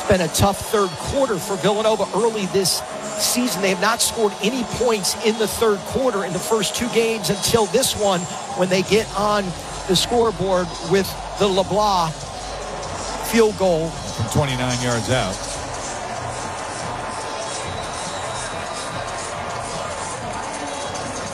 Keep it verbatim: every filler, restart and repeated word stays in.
been a tough third quarter for Villanova early this season. They have not scored any points in the third quarter in the first two games until this one, when they get on the scoreboard with the LeBlanc field goal from twenty-nine yards out.